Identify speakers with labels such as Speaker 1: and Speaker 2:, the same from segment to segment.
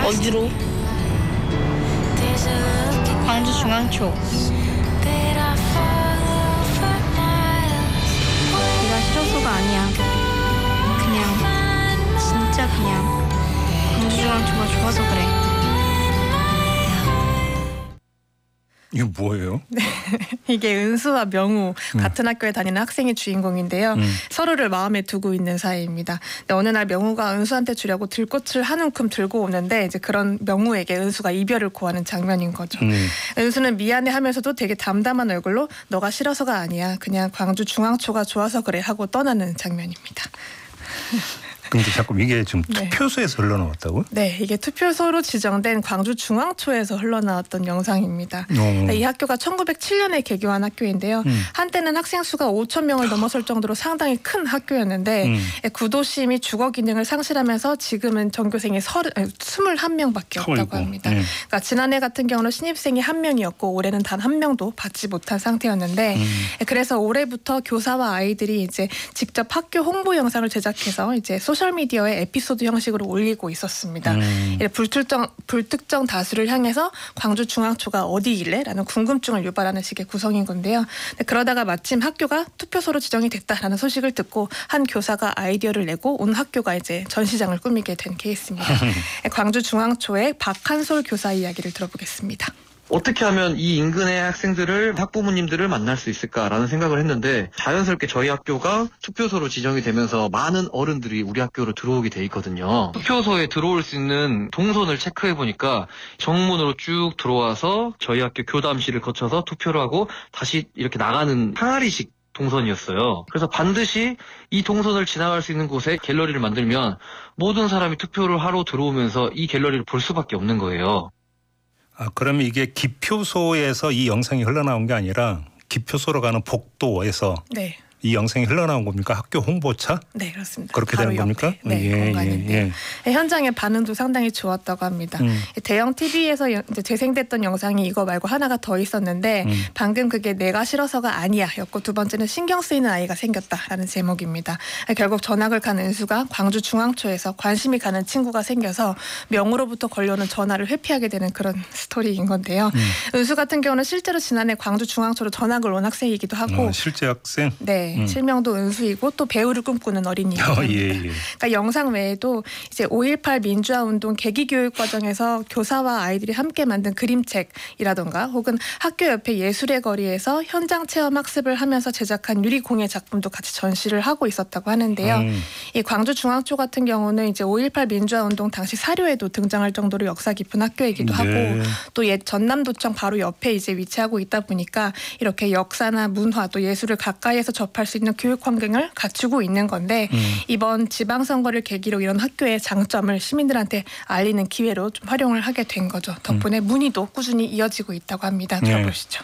Speaker 1: 어디로? 광주 중앙초. 네가 싫어서가 아니야. 그냥 진짜 그냥 광주 중앙초가 좋아서 그래.
Speaker 2: 이거 뭐예요?
Speaker 3: 네, 이게 은수와 명우 같은 학교에 다니는 학생이 주인공인데요. 서로를 마음에 두고 있는 사이입니다. 근데 어느 날 명우가 은수한테 주려고 들꽃을 한 움큼 들고 오는데 이제 그런 명우에게 은수가 이별을 고하는 장면인 거죠. 은수는 미안해하면서도 되게 담담한 얼굴로 너가 싫어서가 아니야. 그냥 광주 중앙초가 좋아서 그래 하고 떠나는 장면입니다.
Speaker 2: 근데 자꾸 이게 지금
Speaker 3: 네.
Speaker 2: 투표소에서 흘러나왔다고요?
Speaker 3: 네, 이게 투표소로 지정된 광주 중앙초에서 흘러나왔던 영상입니다. 이 학교가 1907년에 개교한 학교인데요. 한때는 학생 수가 5천 명을 넘어설 정도로 상당히 큰 학교였는데 구도심이 주거 기능을 상실하면서 지금은 전교생이 21명밖에 없다고 합니다. 그러니까 지난해 같은 경우는 신입생이 1명이었고 올해는 단 1명도 받지 못한 상태였는데 그래서 올해부터 교사와 아이들이 이제 직접 학교 홍보 영상을 제작해서 이제 소셜미디어에 에피소드 형식으로 올리고 있었습니다. 불특정 다수를 향해서 광주 중앙초가 어디길래? 라는 궁금증을 유발하는 식의 구성인 건데요. 그러다가 마침 학교가 투표소로 지정이 됐다라는 소식을 듣고 한 교사가 아이디어를 내고 온 학교가 이제 전시장을 꾸미게 된 케이스입니다. 광주 중앙초의 박한솔 교사 이야기를 들어보겠습니다.
Speaker 4: 어떻게 하면 이 인근의 학생들을 학부모님들을 만날 수 있을까라는 생각을 했는데 자연스럽게 저희 학교가 투표소로 지정이 되면서 많은 어른들이 우리 학교로 들어오게 돼 있거든요. 투표소에 들어올 수 있는 동선을 체크해 보니까 정문으로 쭉 들어와서 저희 학교 교담실을 거쳐서 투표를 하고 다시 이렇게 나가는 항아리식 동선이었어요. 그래서 반드시 이 동선을 지나갈 수 있는 곳에 갤러리를 만들면 모든 사람이 투표를 하러 들어오면서 이 갤러리를 볼 수밖에 없는 거예요.
Speaker 2: 아, 그러면 이게 기표소에서 이 영상이 흘러나온 게 아니라 기표소로 가는 복도에서 네. 이 영상이 흘러나온 겁니까? 학교 홍보차?
Speaker 3: 네, 그렇습니다.
Speaker 2: 그렇게 되는 겁니까?
Speaker 3: 네, 공간인데요. 현장의 반응도 상당히 좋았다고 합니다. 대형 TV에서 이제 재생됐던 영상이 이거 말고 하나가 더 있었는데 방금 그게 내가 싫어서가 아니야 였고 두 번째는 신경 쓰이는 아이가 생겼다라는 제목입니다. 결국 전학을 간 은수가 광주 중앙초에서 관심이 가는 친구가 생겨서 명우로부터 걸려오는 전화를 회피하게 되는 그런 스토리인 건데요. 은수 같은 경우는 실제로 지난해 광주 중앙초로 전학을 온 학생이기도 하고
Speaker 2: 실제 학생?
Speaker 3: 네. 실명도 은수이고 또 배우를 꿈꾸는 어린이입니다. 그러니까 영상 외에도 이제 5.18 민주화 운동 계기 교육 과정에서 교사와 아이들이 함께 만든 그림책이라던가 혹은 학교 옆에 예술의 거리에서 현장 체험 학습을 하면서 제작한 유리공예 작품도 같이 전시를 하고 있었다고 하는데요. 이 광주 중앙초 같은 경우는 이제 5.18 민주화 운동 당시 사료에도 등장할 정도로 역사 깊은 학교이기도 하고 또 옛 전남도청 바로 옆에 이제 위치하고 있다 보니까 이렇게 역사나 문화 또 예술을 가까이에서 접할 수 있는 교육 환경을 갖추고 있는 건데 이번 지방선거를 계기로 이런 학교의 장점을 시민들한테 알리는 기회로 좀 활용을 하게 된 거죠. 덕분에 문의도 꾸준히 이어지고 있다고 합니다. 들어보시죠.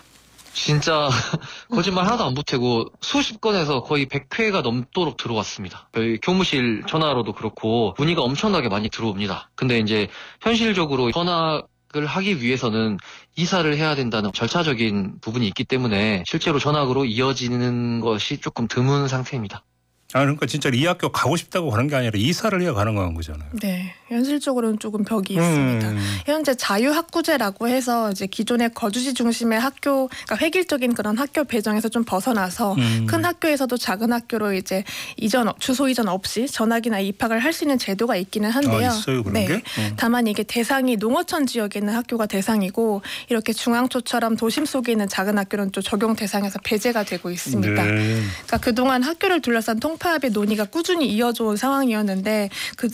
Speaker 4: 진짜 거짓말 하나도 안 보태고 수십 건에서 거의 100회가 넘도록 들어왔습니다. 저희 교무실 전화로도 그렇고 문의가 엄청나게 많이 들어옵니다. 근데 이제 현실적으로 전학을 하기 위해서는 이사를 해야 된다는 절차적인 부분이 있기 때문에 실제로 전학으로 이어지는 것이 조금 드문 상태입니다.
Speaker 2: 아, 그러니까 진짜 이 학교 가고 싶다고 가는 게 아니라 이사를 해야 가는 거잖아요.
Speaker 3: 네, 현실적으로는 조금 벽이 있습니다. 현재 자유학구제라고 해서 이제 기존의 거주지 중심의 학교, 그러니까 획일적인 그런 학교 배정에서 좀 벗어나서 큰 학교에서도 작은 학교로 이제 주소 이전 없이 전학이나 입학을 할 수 있는 제도가 있기는 한데요.
Speaker 2: 있어요, 그런 게?
Speaker 3: 다만 이게 대상이 농어촌 지역에 있는 학교가 대상이고 이렇게 중앙초처럼 도심 속에 있는 작은 학교는 또 적용 대상에서 배제가 되고 있습니다. 그러니까 그동안 학교를 둘러싼 통폐합의 논의가 꾸준히 이어져 온 상황이었는데